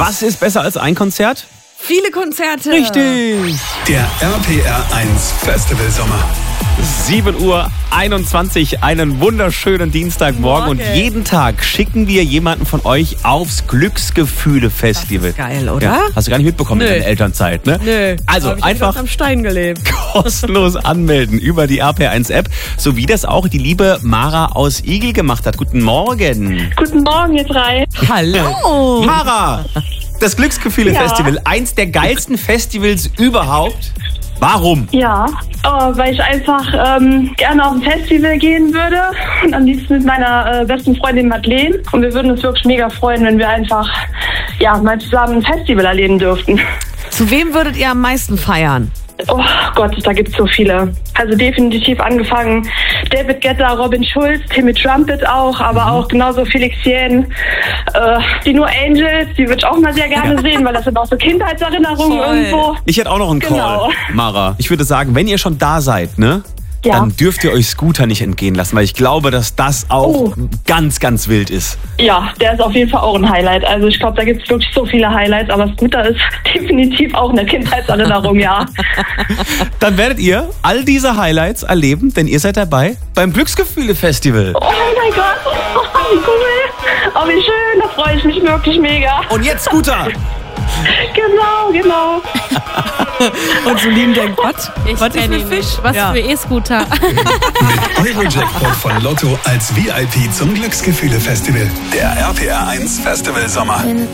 Was ist besser als ein Konzert? Viele Konzerte. Richtig. Der RPR 1 Festival Sommer. 7:21 Uhr, einen wunderschönen Dienstagmorgen. Und jeden Tag schicken wir jemanden von euch aufs Glücksgefühle-Festival. Das ist geil, oder? Ja, hast du gar nicht mitbekommen in deiner Elternzeit, ne? Nö. Also ich einfach am Stein gelebt. kostenlos anmelden über die RPR1-App, so wie das auch die liebe Mara aus Igl gemacht hat. Guten Morgen. Guten Morgen, ihr drei. Hallo. Mara, das Glücksgefühle-Festival, eins der geilsten Festivals überhaupt. Warum? Ja, weil ich einfach gerne auf ein Festival gehen würde und am liebsten mit meiner besten Freundin Madeleine. Und wir würden uns wirklich mega freuen, wenn wir einfach mal zusammen ein Festival erleben dürften. Zu wem würdet ihr am meisten feiern? Oh Gott, da gibt's so viele. Also definitiv angefangen David Guetta, Robin Schulz, Timmy Trumpet auch, aber auch genauso Felix Jähn. Die No Angels, die würde ich auch mal sehr gerne sehen, weil das sind auch so Kindheitserinnerungen irgendwo. Ich hätte auch noch einen Call, Mara. Ich würde sagen, wenn ihr schon da seid, ne? Ja. Dann dürft ihr euch Scooter nicht entgehen lassen, weil ich glaube, dass das auch ganz, ganz wild ist. Ja, der ist auf jeden Fall auch ein Highlight. Also ich glaube, da gibt es wirklich so viele Highlights, aber Scooter ist definitiv auch eine Kindheitserinnerung, ja. Dann werdet ihr all diese Highlights erleben, denn ihr seid dabei beim Glücksgefühle-Festival. Oh mein Gott, wie cool. Oh, wie schön, da freue ich mich wirklich mega. Und jetzt Scooter! Genau. Und so lieben denkt, was ist kenn mit ihn Fisch? nicht. Was für E-Scooter. Mit Eurojackpot von Lotto als VIP zum Glücksgefühle-Festival. Der RPR 1 Festival Sommer.